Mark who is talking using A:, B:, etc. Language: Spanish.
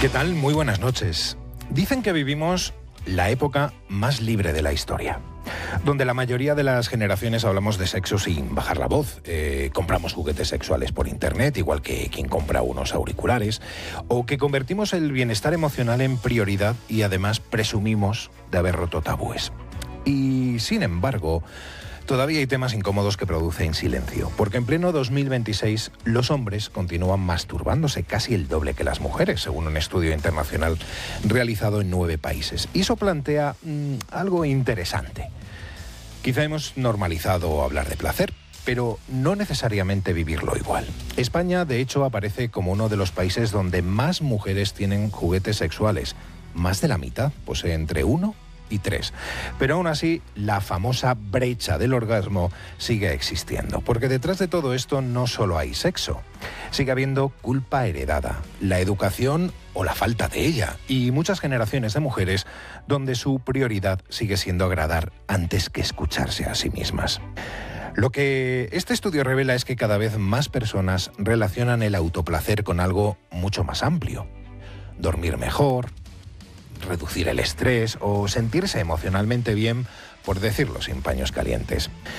A: ¿Qué tal? Muy buenas noches. Dicen que vivimos la época más libre de la historia, donde la mayoría de las generaciones hablamos de sexo sin bajar la voz, compramos juguetes sexuales por internet, igual que quien compra unos auriculares, o que convertimos el bienestar emocional en prioridad y además presumimos de haber roto tabúes. Y sin embargo, todavía hay temas incómodos que producen silencio, porque en pleno 2026 los hombres continúan masturbándose casi el doble que las mujeres, según un estudio internacional realizado en 9 países. Y eso plantea algo interesante. Quizá hemos normalizado hablar de placer, pero no necesariamente vivirlo igual. España, de hecho, aparece como uno de los países donde más mujeres tienen juguetes sexuales. Más de la mitad posee entre 1 y 3. Pero aún así, la famosa brecha del orgasmo sigue existiendo, porque detrás de todo esto no solo hay sexo, sigue habiendo culpa heredada, la educación o la falta de ella, y muchas generaciones de mujeres donde su prioridad sigue siendo agradar antes que escucharse a sí mismas. Lo que este estudio revela es que cada vez más personas relacionan el autoplacer con algo mucho más amplio. Dormir mejor, reducir el estrés o sentirse emocionalmente bien, por decirlo sin paños calientes.